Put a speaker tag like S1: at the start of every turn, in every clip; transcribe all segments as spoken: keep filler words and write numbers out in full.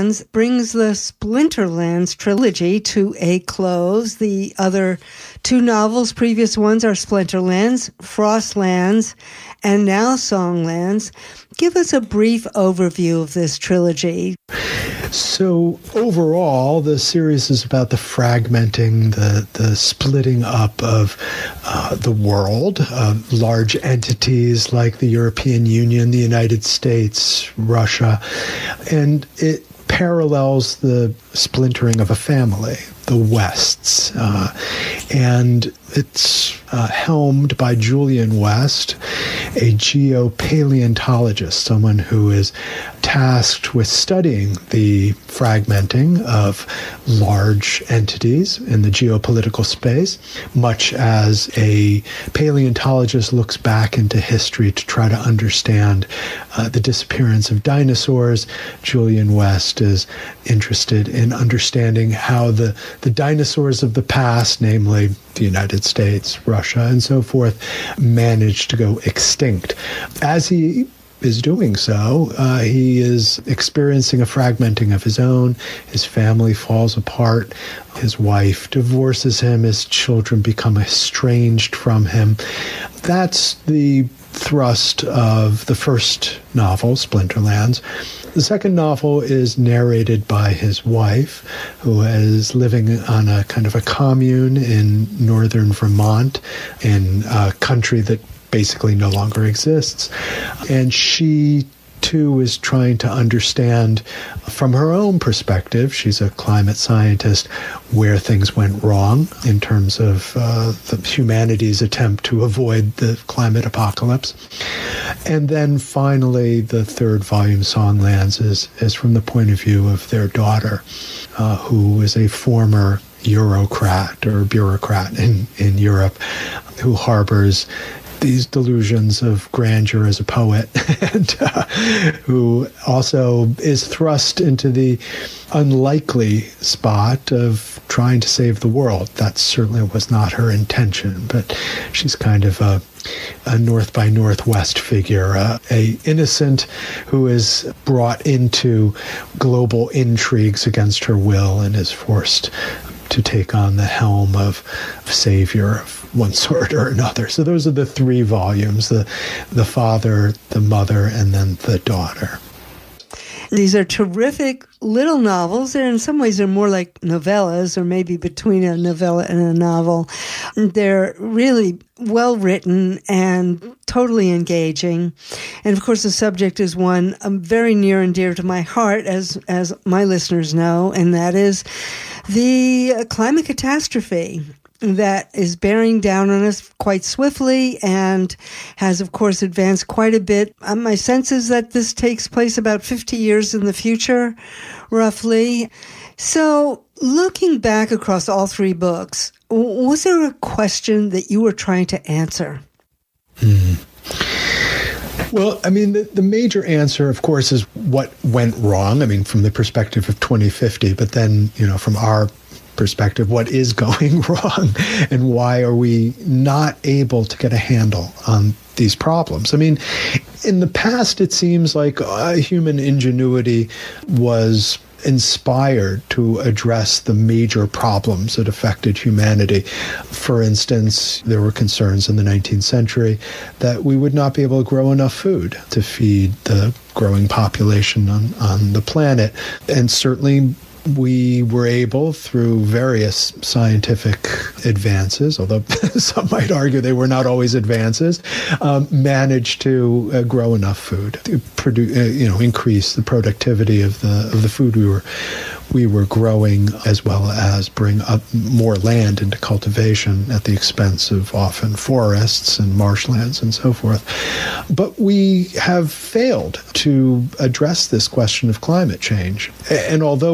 S1: Splinterlands brings the Splinterlands trilogy to a close. The other two novels, previous ones, are Splinterlands, Frostlands, and now Songlands. Give us a brief overview of this trilogy.
S2: So overall, the series is about the fragmenting, the, the splitting up of uh, the world, uh, large entities like the European Union, the United States, Russia, and it parallels the splintering of a family, the Wests. Uh, and it's uh, helmed by Julian West, a geopaleontologist, someone who is tasked with studying the fragmenting of large entities in the geopolitical space, much as a paleontologist looks back into history to try to understand uh, the disappearance of dinosaurs. Julian West is interested in understanding how the, the dinosaurs of the past, namely the United States, Russia, and so forth, managed to go extinct. As he is doing so, uh, he is experiencing a fragmenting of his own. His family falls apart. His wife divorces him. His children become estranged from him. That's the thrust of the first novel, Splinterlands. The second novel is narrated by his wife, who is living on a kind of a commune in northern Vermont, in a country that basically no longer exists. And she, too, is trying to understand from her own perspective, she's a climate scientist, where things went wrong in terms of uh, the humanity's attempt to avoid the climate apocalypse. And then finally, the third volume, Songlands, is, is from the point of view of their daughter, uh, who is a former Eurocrat or bureaucrat in, in Europe, who harbors these delusions of grandeur as a poet, and uh, who also is thrust into the unlikely spot of trying to save the world. That certainly was not her intention, but she's kind of a, a North by Northwest figure, uh, a innocent who is brought into global intrigues against her will and is forced to take on the helm of savior of one sort or another. So those are the three volumes, the the father, the mother, and then the daughter.
S1: These are terrific little novels. They're in some ways they're more like novellas, or maybe between a novella and a novel. They're really well written and totally engaging. And of course, the subject is one um, very near and dear to my heart, as as my listeners know, and that is the uh, climate catastrophe that is bearing down on us quite swiftly and has, of course, advanced quite a bit. Um, my sense is that this takes place about fifty years in the future, roughly. So, looking back across all three books, was there a question that you were trying to answer?
S2: Hmm. Well, I mean, the, the major answer, of course, is what went wrong. I mean, from the perspective of twenty fifty, but then, you know, from our perspective, what is going wrong and why are we not able to get a handle on these problems? I mean, in the past, it seems like uh, human ingenuity was inspired to address the major problems that affected humanity. For instance, there were concerns in the nineteenth century that we would not be able to grow enough food to feed the growing population on, on the planet. And certainly we were able, through various scientific advances, although some might argue they were not always advances, um, manage to uh, grow enough food to produce, uh, you know, increase the productivity of the of the food we were we were growing, as well as bring up more land into cultivation at the expense of often forests and marshlands and so forth. But we have failed to address this question of climate change. And although we do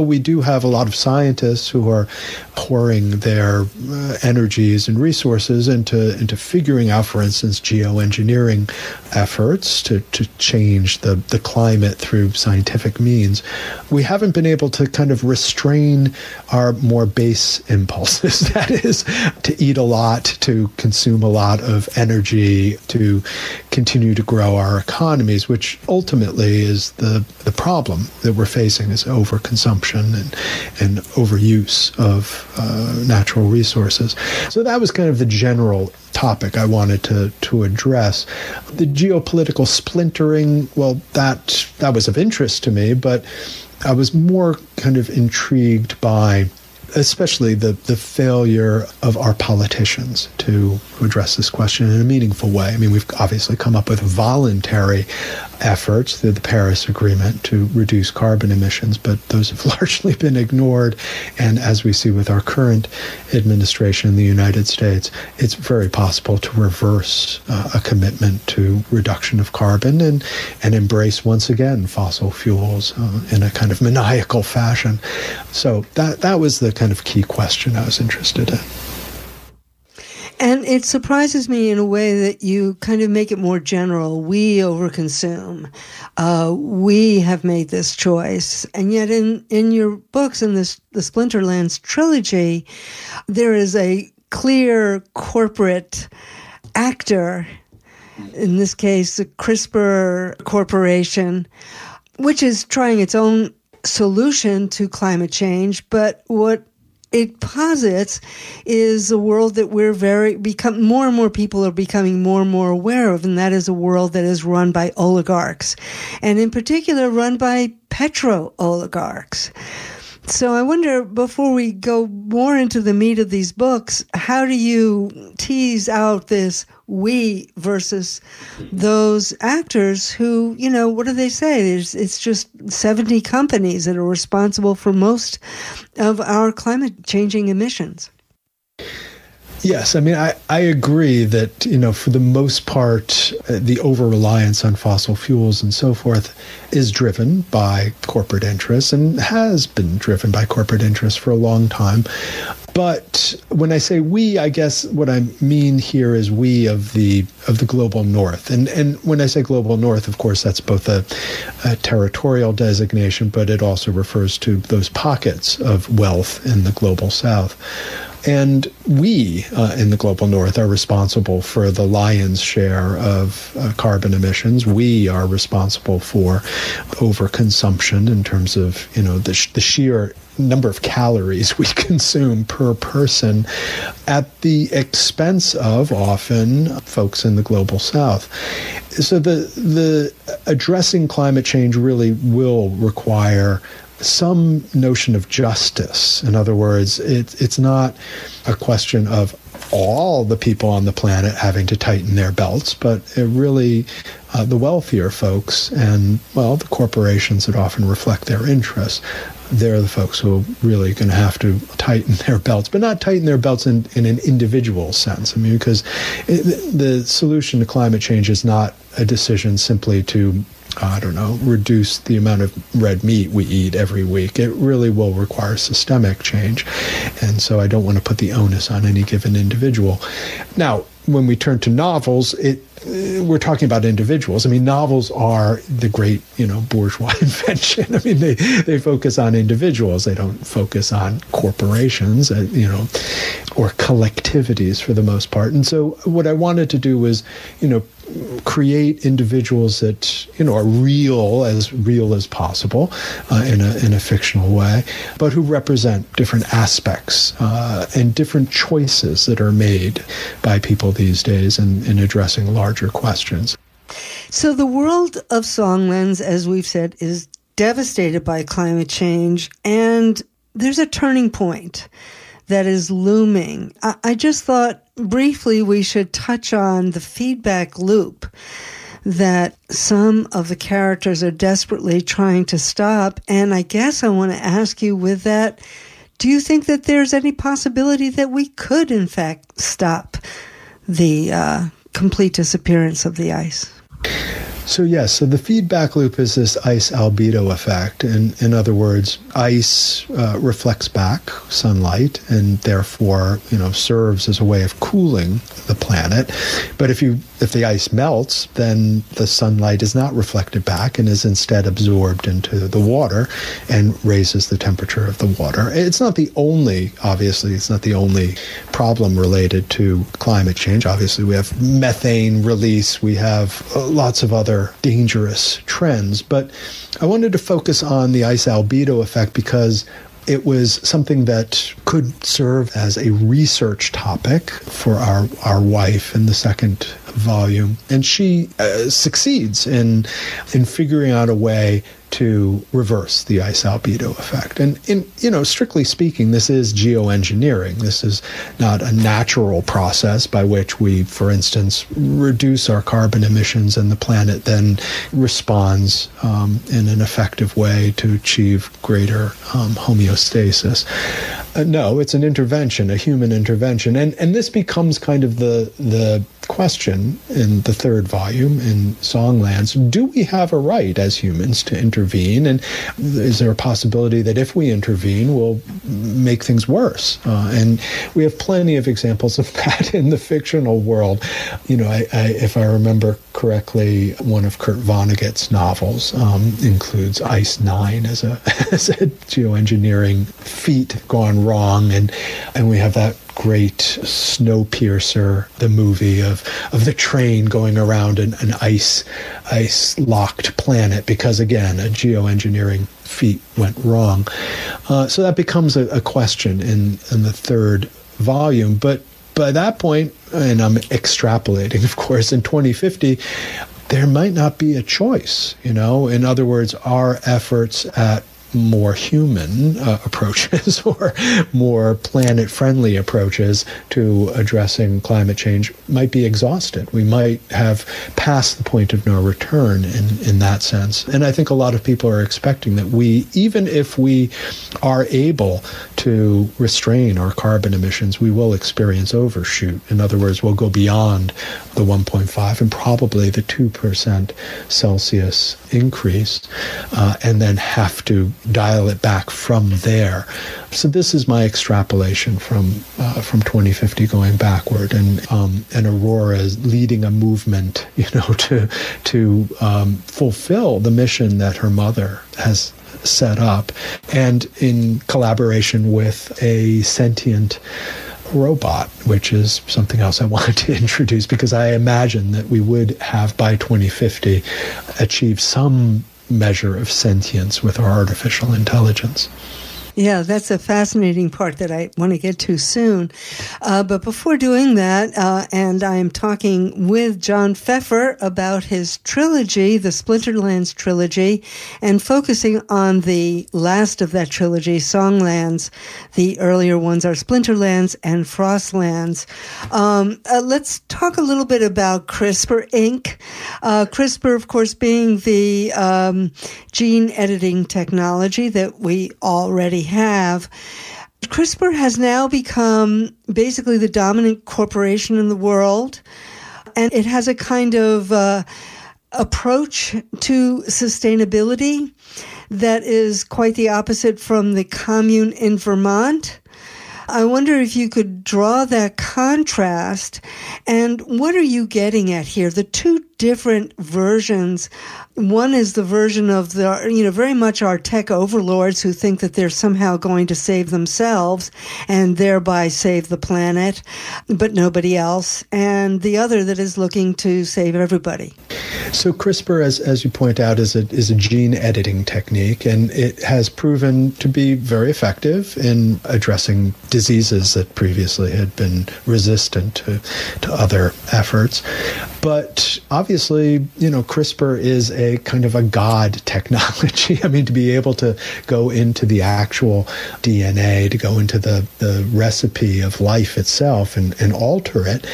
S2: have a lot of scientists who are pouring their uh, energies and resources into into figuring out, for instance, geoengineering efforts to, to change the, the climate through scientific means. We haven't been able to kind of restrain our more base impulses. That is, to eat a lot, to consume a lot of energy, to continue to grow our economies, which ultimately is the, the problem that we're facing, is overconsumption and, and overuse of uh, natural resources. So that was kind of the general topic I wanted to, to address. The geopolitical splintering, well, that that was of interest to me, but I was more kind of intrigued by especially the, the failure of our politicians to address this question in a meaningful way. I mean, we've obviously come up with voluntary efforts through the Paris Agreement to reduce carbon emissions, but those have largely been ignored. And as we see with our current administration in the United States, it's very possible to reverse uh, a commitment to reduction of carbon and, and embrace once again fossil fuels uh, in a kind of maniacal fashion. So that, that was the kind of key question I was interested in.
S1: And it surprises me in a way that you kind of make it more general. We overconsume. Uh, we have made this choice. And yet in, in your books, in this, the Splinterlands trilogy, there is a clear corporate actor, in this case, the CRISPR Corporation, which is trying its own solution to climate change. But what it posits is a world that we're very become more and more people are becoming more and more aware of, and that is a world that is run by oligarchs, and in particular run by petro-oligarchs. So I wonder, before we go more into the meat of these books, how do you tease out this we versus those actors who, you know, what do they say? There's, it's just seventy companies that are responsible for most of our climate changing emissions.
S2: Yes, I mean, I, I agree that, you know, for the most part, uh, the over-reliance on fossil fuels and so forth is driven by corporate interests and has been driven by corporate interests for a long time. But when I say we, I guess what I mean here is we of the of the global north. And and when I say global north, of course, that's both a, a territorial designation, but it also refers to those pockets of wealth in the global south. And we uh, in the global north are responsible for the lion's share of uh, carbon emissions. We are responsible for overconsumption in terms of, you know, the, sh- the sheer number of calories we consume per person at the expense of often folks in the global south. So the the addressing climate change really will require some notion of justice. In other words, it, it's not a question of all the people on the planet having to tighten their belts, but it really uh, the wealthier folks and, well, the corporations that often reflect their interests, they're the folks who are really going to have to tighten their belts, but not tighten their belts in, in an individual sense. I mean, because it, the solution to climate change is not a decision simply to, I don't know, reduce the amount of red meat we eat every week. It really will require systemic change. And so I don't want to put the onus on any given individual. Now, when we turn to novels, it we're talking about individuals. I mean, novels are the great, you know, bourgeois invention. I mean, they, they focus on individuals. They don't focus on corporations, uh, you know, or collectivities for the most part. And so what I wanted to do was, you know, create individuals that, you know, are real, as real as possible uh, in a in a fictional way, but who represent different aspects uh, and different choices that are made by people these days in, in addressing larger questions.
S1: So the world of Songlands, as we've said, is devastated by climate change, and there's a turning point that is looming. I, I just thought briefly we should touch on the feedback loop that some of the characters are desperately trying to stop. And I guess I want to ask you with that, do you think that there's any possibility that we could, in fact, stop the uh, complete disappearance of the ice?
S2: So yes, so the feedback loop is this ice albedo effect. And in other words, ice uh, reflects back sunlight and therefore, you know, serves as a way of cooling the planet. But if you if the ice melts, then the sunlight is not reflected back and is instead absorbed into the water and raises the temperature of the water. It's not the only, obviously, it's not the only problem related to climate change. Obviously, we have methane release, we have uh, lots of other dangerous trends. But I wanted to focus on the ice albedo effect because it was something that could serve as a research topic for our, our wife in the second volume. And she uh, succeeds in in figuring out a way to reverse the ice albedo effect. And in, you know, strictly speaking, this is geoengineering. This is not a natural process by which we, for instance, reduce our carbon emissions and the planet then responds um, in an effective way to achieve greater um, homeostasis. Uh, no, it's an intervention, a human intervention. And and this becomes kind of the the question in the third volume in Songlands. Do we have a right as humans to intervene? And is there a possibility that if we intervene, we'll make things worse? Uh, and we have plenty of examples of that in the fictional world. You know, I, I, if I remember correctly, one of Kurt Vonnegut's novels um, includes Ice Nine as a, as a geoengineering feat gone wrong. And, and we have that great Snowpiercer, the movie of, of the train going around an, an ice ice locked planet because, again, a geoengineering feat went wrong. Uh, so that becomes a, a question in, in the third volume. But by that point, and I'm extrapolating, of course, in twenty fifty, there might not be a choice. You know, in other words, our efforts at more human uh, approaches or more planet-friendly approaches to addressing climate change might be exhausted. We might have passed the point of no return in, in that sense. And I think a lot of people are expecting that we, even if we are able to restrain our carbon emissions, we will experience overshoot. In other words, we'll go beyond the one point five and probably the two percent Celsius increase, uh, and then have to dial it back from there. So this is my extrapolation from uh, from twenty fifty going backward, and um, and Aurora is leading a movement, you know, to to um, fulfill the mission that her mother has set up, and in collaboration with a sentient robot, which is something else I wanted to introduce because I imagine that we would have by twenty fifty achieved some measure of sentience with our artificial intelligence.
S1: Yeah, that's a fascinating part that I want to get to soon. Uh, but before doing that, uh, and I am talking with John Pfeffer about his trilogy, the Splinterlands trilogy, and focusing on the last of that trilogy, Songlands. The earlier ones are Splinterlands and Frostlands. Um, uh, let's talk a little bit about CRISPR Incorporated. Uh, CRISPR, of course, being the um, gene editing technology that we already have. CRISPR has now become basically the dominant corporation in the world, and it has a kind of uh, approach to sustainability that is quite the opposite from the commune in Vermont. I wonder if you could draw that contrast, and what are you getting at here? The two different versions. One is the version of the, you know, very much our tech overlords who think that they're somehow going to save themselves and thereby save the planet, but nobody else. And the other that is looking to save everybody.
S2: So CRISPR, as as you point out, is a is a gene editing technique, and it has proven to be very effective in addressing diseases that previously had been resistant to, to other efforts. But obviously, you know, CRISPR is a kind of a god technology. I mean, to be able to go into the actual D N A, to go into the, the recipe of life itself and, and alter it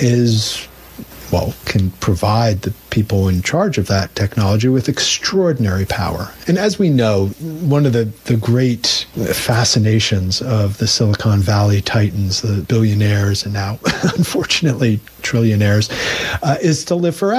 S2: is, well, can provide the people in charge of that technology with extraordinary power. And as we know, one of the, the great fascinations of the Silicon Valley titans, the billionaires and now, unfortunately, trillionaires, uh, is to live forever.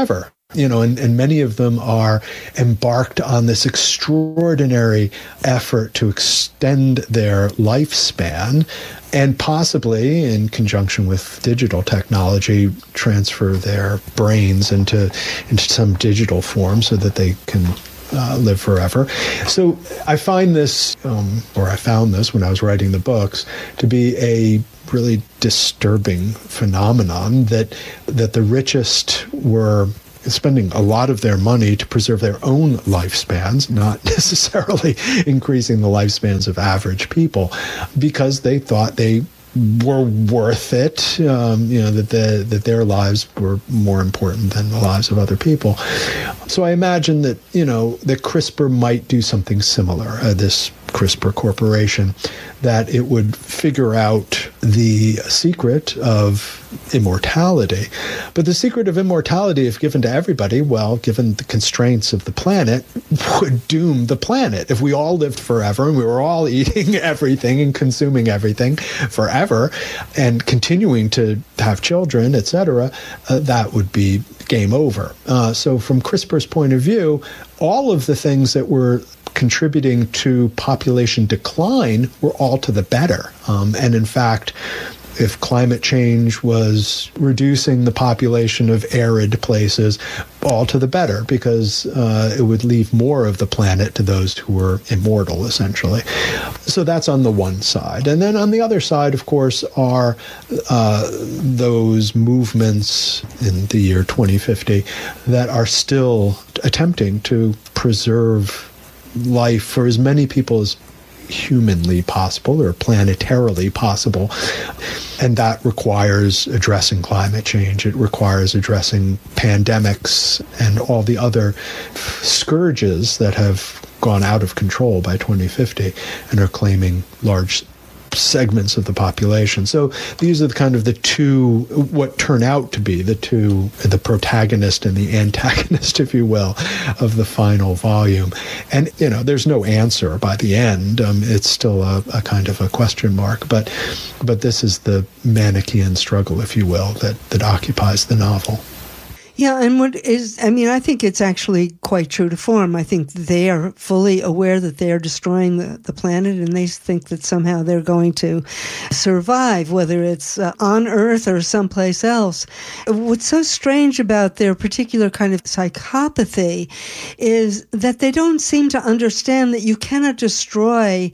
S2: You know, and, and many of them are embarked on this extraordinary effort to extend their lifespan and possibly, in conjunction with digital technology, transfer their brains into, into some digital form so that they can Uh, live forever. So I find this, um, or I found this when I was writing the books, to be a really disturbing phenomenon that that the richest were spending a lot of their money to preserve their own lifespans, not necessarily increasing the lifespans of average people, because they thought they were worth it, um, you know, that the, that their lives were more important than the lives of other people. So I imagine that, you know, that CRISPR might do something similar, uh, this CRISPR Corporation, that it would figure out the secret of immortality. But the secret of immortality, if given to everybody, well, given the constraints of the planet, would doom the planet. If we all lived forever and we were all eating everything and consuming everything forever and continuing to have children, et cetera, uh, that would be game over. Uh, so from CRISPR's point of view, all of the things that were contributing to population decline were all to the better. Um, and in fact, if climate change was reducing the population of arid places, all to the better, because uh, it would leave more of the planet to those who were immortal, essentially. So that's on the one side. And then on the other side, of course, are uh, those movements in the year twenty fifty that are still attempting to preserve life for as many people as humanly possible or planetarily possible. And that requires addressing climate change. It requires addressing pandemics and all the other scourges that have gone out of control by twenty fifty and are claiming large segments of the population. So these are the kind of the two, what turn out to be the two, the protagonist and the antagonist, if you will, of the final volume. And, you know, there's no answer by the end. Um, it's still a, a kind of a question mark, but but this is the Manichaean struggle, if you will, that, that occupies the novel.
S1: Yeah, and what is, I mean, I think it's actually quite true to form. I think they are fully aware that they are destroying the, the planet, and they think that somehow they're going to survive, whether it's uh, on Earth or someplace else. What's so strange about their particular kind of psychopathy is that they don't seem to understand that you cannot destroy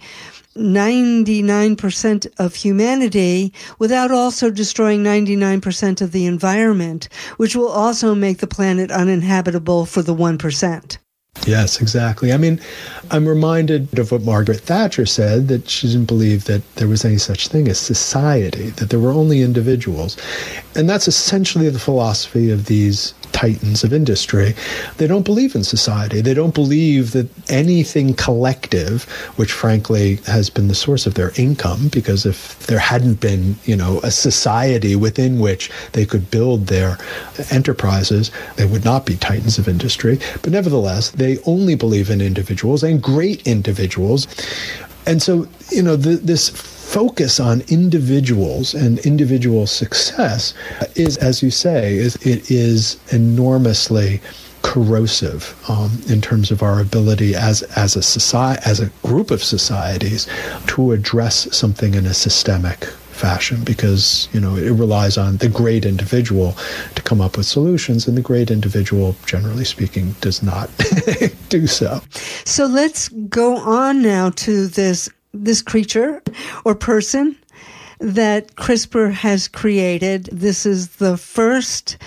S1: ninety-nine percent of humanity without also destroying ninety-nine percent of the environment, which will also make the planet uninhabitable for the one percent.
S2: Yes, exactly. I mean, I'm reminded of what Margaret Thatcher said, that she didn't believe that there was any such thing as society, that there were only individuals. And that's essentially the philosophy of these titans of industry. They don't believe in society. They don't believe that anything collective, which frankly has been the source of their income, because if there hadn't been, you know, a society within which they could build their enterprises, they would not be titans of industry. But nevertheless, they only believe in individuals, and great individuals. And so, you know, the, this focus on individuals and individual success is, as you say, is it is enormously corrosive um, in terms of our ability as as a society, as a group of societies, to address something in a systemic fashion, because, you know, it relies on the great individual to come up with solutions, and the great individual, generally speaking, does not do so.
S1: So let's go on now to this this creature or person that CRISPR has created. This is the first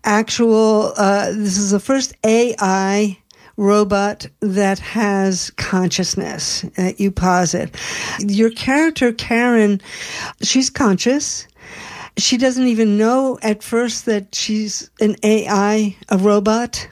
S1: actual, uh, this is the first A I robot that has consciousness, uh, you posit. Your character, Karen, she's conscious. She doesn't even know at first that she's an A I, a robot.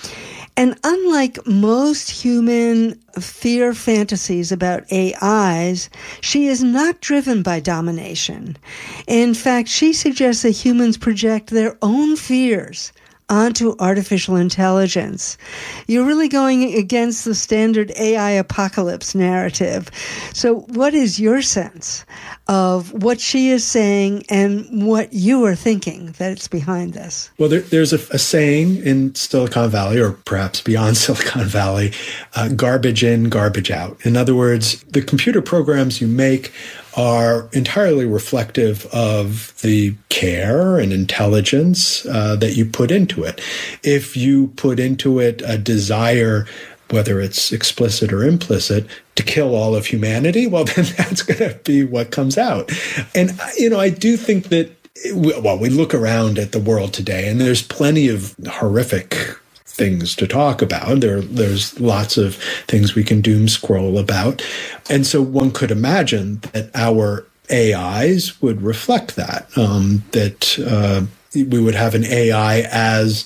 S1: And unlike most human fear fantasies about A Is, she is not driven by domination. In fact, she suggests that humans project their own fears onto artificial intelligence. You're really going against the standard A I apocalypse narrative. So what is your sense of what she is saying and what you are thinking that's behind this?
S3: Well, there, there's a, a saying in Silicon Valley, or perhaps beyond Silicon Valley, uh, garbage in, garbage out. In other words, the computer programs you make are entirely reflective of the care and intelligence uh, that you put into it. If you put into it a desire, whether it's explicit or implicit, to kill all of humanity, well, then that's going to be what comes out. And, you know, I do think that, well, we look around at the world today, and there's plenty of horrific things to talk about. There, there's lots of things we can doom scroll about. And so one could imagine that our A Is would reflect that, um, that uh, we would have an A I as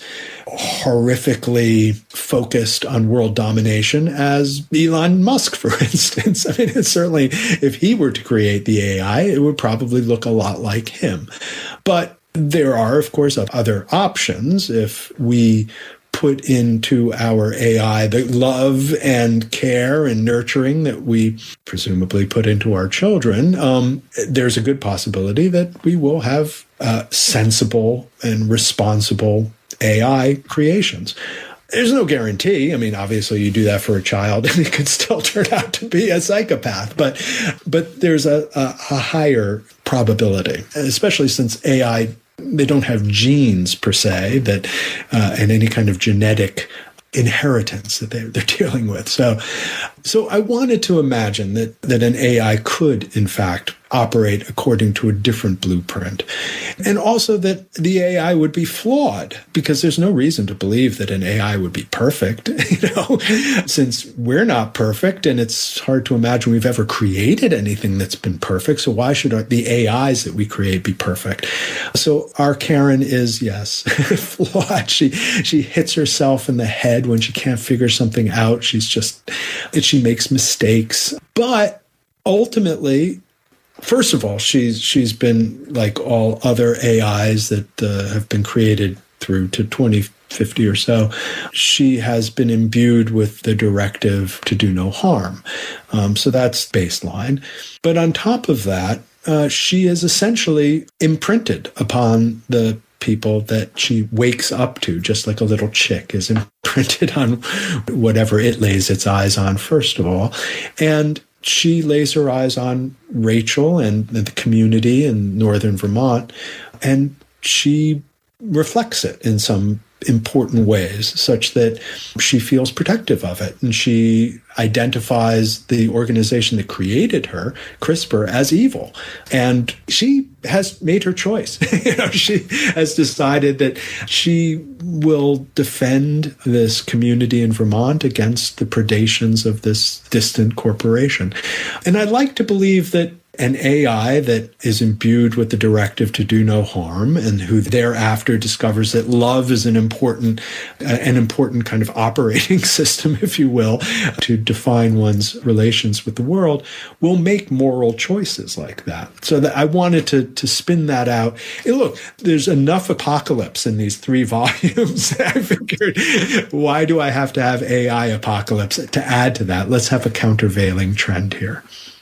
S3: horrifically focused on world domination as Elon Musk, for instance. I mean, it's certainly, if he were to create the A I, it would probably look a lot like him. But there are, of course, other options. If we put into our A I the love and care and nurturing that we presumably put into our children, um, there's a good possibility that we will have uh, sensible and responsible A I creations. There's no guarantee. I mean, obviously you do that for a child and it could still turn out to be a psychopath, but but there's a, a, a higher probability, especially since A I, they don't have genes per se that uh, and any kind of genetic inheritance that they're, they're dealing with. So, so I wanted to imagine that that an A I could, in fact, operate according to a different blueprint. And also that the A I would be flawed, because there's no reason to believe that an A I would be perfect, you know, since we're not perfect, and it's hard to imagine we've ever created anything that's been perfect. So why should our, the A Is that we create be perfect? So our Karen is, yes, flawed. She, she hits herself in the head when she can't figure something out. She's just, she makes mistakes. But ultimately, first of all, she's she's been like all other A Is that uh, have been created through to twenty fifty or so. She has been imbued with the directive to do no harm. Um, so that's baseline. But on top of that, uh, she is essentially imprinted upon the people that she wakes up to, just like a little chick is imprinted on whatever it lays its eyes on, first of all. And she lays her eyes on Rachel and the community in northern Vermont, and she reflects it in some important ways, such that she feels protective of it. And she identifies the organization that created her, CRISPR, as evil. And she has made her choice. You know, she has decided that she will defend this community in Vermont against the predations of this distant corporation. And I'd like to believe that an A I that is imbued with the directive to do no harm, and who thereafter discovers that love is an important, uh, an important kind of operating system, if you will, to define one's relations with the world, will make moral choices like that. So that I wanted to to spin that out. And look, there's enough apocalypse in these three volumes. I figured, why do I have to have A I apocalypse to add to that? Let's have a countervailing trend here.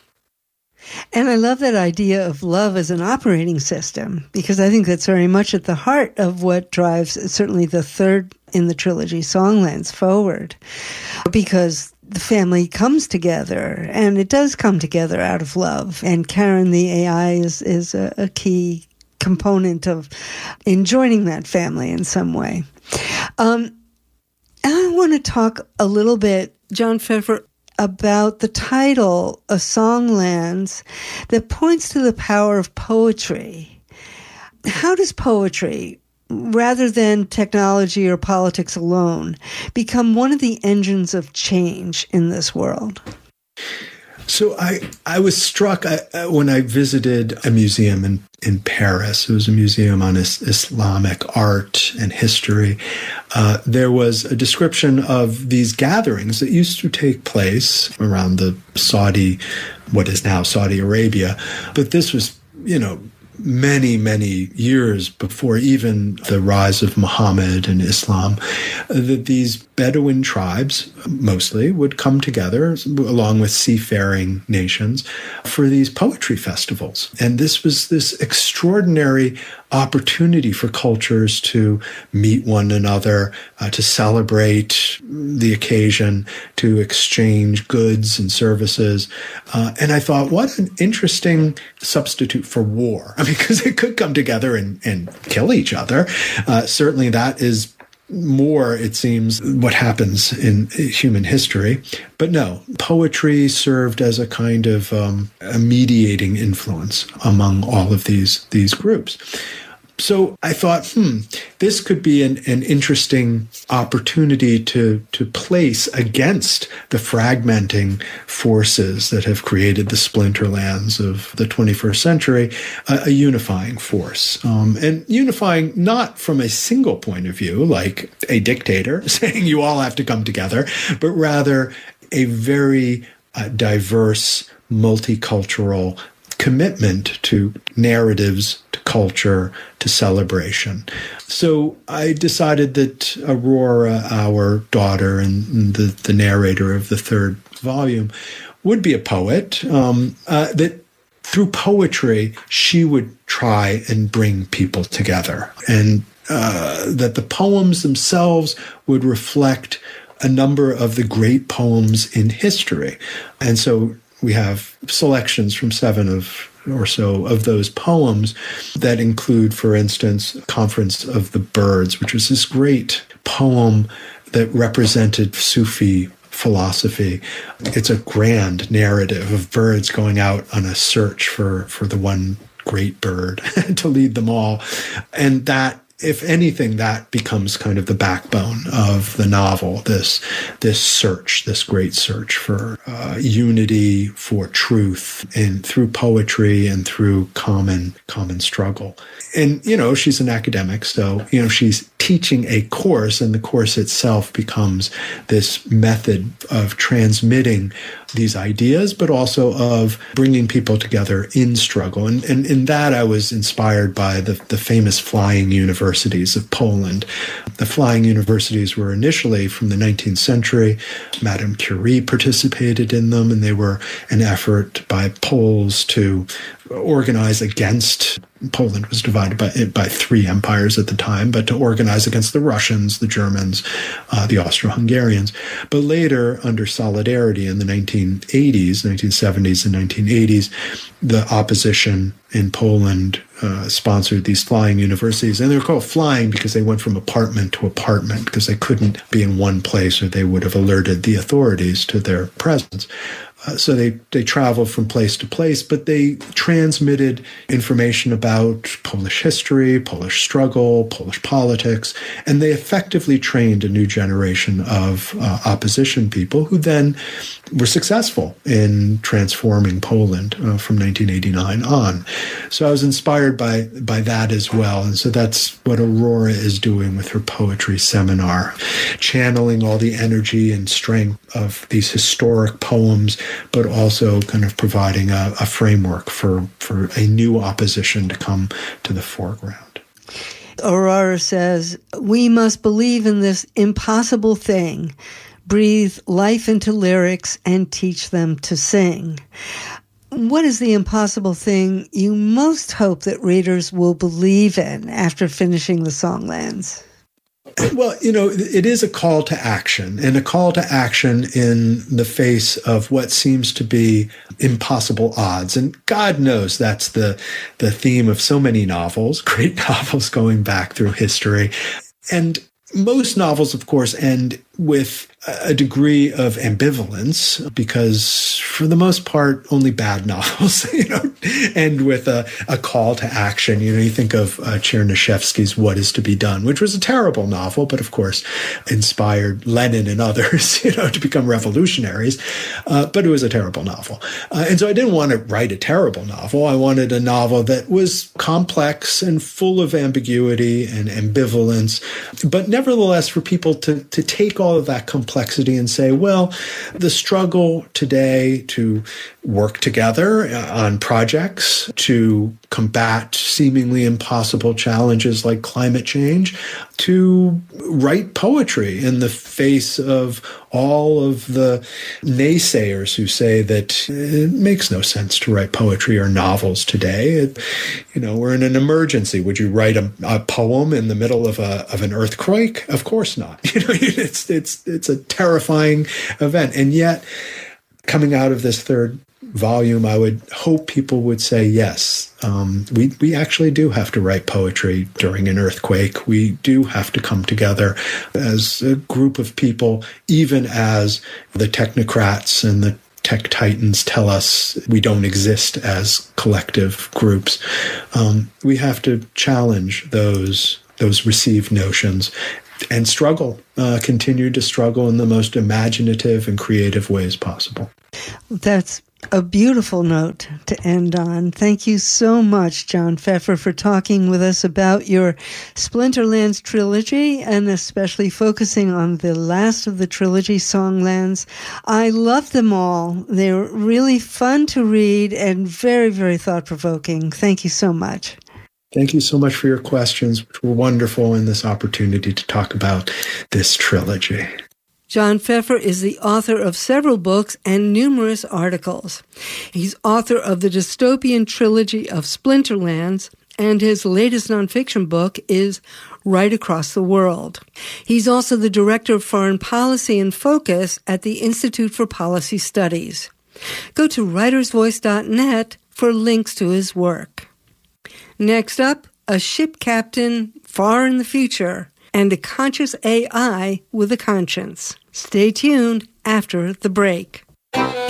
S1: And I love that idea of love as an operating system, because I think that's very much at the heart of what drives certainly the third in the trilogy, Songlands, forward. Because the family comes together, and it does come together out of love. And Karen, the A I, is, is a, a key component of in joining that family in some way. Um, and I want to talk a little bit, John Pfeffer, about the title of Songlands that points to the power of poetry. How does poetry, rather than technology or politics alone, become one of the engines of change in this world?
S3: So I, I was struck I, when I visited a museum in, in Paris. It was a museum on is, Islamic art and history. Uh, there was a description of these gatherings that used to take place around the Saudi, what is now Saudi Arabia. But this was, you know, many, many years before even the rise of Muhammad and Islam, that these Bedouin tribes, mostly, would come together along with seafaring nations for these poetry festivals. And this was this extraordinary opportunity for cultures to meet one another, uh, to celebrate the occasion, to exchange goods and services. Uh, and I thought, what an interesting substitute for war. I mean, because they could come together and, and kill each other. Uh, certainly that is more, it seems, what happens in human history. But no, poetry served as a kind of um, a mediating influence among all of these, these groups. So I thought, hmm, this could be an, an interesting opportunity to, to place against the fragmenting forces that have created the splinterlands of the twenty-first century, a, a unifying force. Um, and unifying not from a single point of view, like a dictator saying you all have to come together, but rather a very uh, diverse, multicultural commitment to narratives, to culture, to celebration. So I decided that Aurora, our daughter and the, the narrator of the third volume, would be a poet, um, uh, that through poetry, she would try and bring people together, and uh, that the poems themselves would reflect a number of the great poems in history. And so we have selections from seven of or so of those poems that include, for instance, Conference of the Birds, which was this great poem that represented Sufi philosophy. It's a grand narrative of birds going out on a search for, for the one great bird to lead them all. And that, if anything, that becomes kind of the backbone of the novel, this this search, this great search for uh, unity, for truth, and through poetry and through common common struggle. And, you know, she's an academic, so, you know, she's teaching a course, and the course itself becomes this method of transmitting these ideas, but also of bringing people together in struggle. And, and in that, I was inspired by the, the famous flying universities of Poland. The flying universities were initially from the nineteenth century. Madame Curie participated in them, and they were an effort by Poles to organize against, Poland was divided by, by three empires at the time, but to organize against the Russians, the Germans, uh, the Austro-Hungarians. But later, under Solidarity in the nineteen eighties, nineteen seventies and nineteen eighties, the opposition in Poland uh, sponsored these flying universities. And they were called flying because they went from apartment to apartment, because they couldn't be in one place or they would have alerted the authorities to their presence. Uh, so they, they traveled from place to place, but they transmitted information about Polish history, Polish struggle, Polish politics, and they effectively trained a new generation of uh, opposition people who then were successful in transforming Poland uh, from nineteen eighty-nine on. So I was inspired by, by that as well. And so that's what Aurora is doing with her poetry seminar, channeling all the energy and strength of these historic poems, but also kind of providing a, a framework for, for a new opposition to come to the foreground.
S1: Aurora says, "We must believe in this impossible thing, breathe life into lyrics, and teach them to sing." What is the impossible thing you most hope that readers will believe in after finishing the Songlands?
S3: Well, you know, it is a call to action, and a call to action in the face of what seems to be impossible odds. And God knows that's the, the theme of so many novels, great novels going back through history. And most novels, of course, end with a degree of ambivalence, because for the most part, only bad novels, you know, end with a, a call to action. You know, you think of uh, Chernyshevsky's What Is to Be Done, which was a terrible novel, but of course inspired Lenin and others, you know, to become revolutionaries. Uh, but it was a terrible novel. Uh, and so I didn't want to write a terrible novel. I wanted a novel that was complex and full of ambiguity and ambivalence, but nevertheless for people to, to take all of that complexity and say, well, the struggle today to work together on projects, to combat seemingly impossible challenges like climate change, to write poetry in the face of all of the naysayers who say that it makes no sense to write poetry or novels today. It, you know, we're in an emergency. Would you write a, a poem in the middle of a of an earthquake? Of course not. You know, it's it's it's a terrifying event. And yet, coming out of this third volume, I would hope people would say, yes, um, we, we actually do have to write poetry during an earthquake. We do have to come together as a group of people, even as the technocrats and the tech titans tell us we don't exist as collective groups. Um, we have to challenge those, those received notions and struggle, uh, continue to struggle in the most imaginative and creative ways possible.
S1: That's a beautiful note to end on. Thank you so much, John Pfeffer, for talking with us about your Splinterlands trilogy and especially focusing on the last of the trilogy, Songlands. I love them all. They're really fun to read and very, very thought-provoking. Thank you so much.
S3: Thank you so much for your questions, which were wonderful in this opportunity to talk about this trilogy.
S1: John Pfeffer is the author of several books and numerous articles. He's author of the dystopian trilogy of Splinterlands, and his latest nonfiction book is Right Across the World. He's also the director of foreign policy and focus at the Institute for Policy Studies. Go to writers voice dot net for links to his work. Next up, a ship captain far in the future and a conscious A I with a conscience. Stay tuned after the break.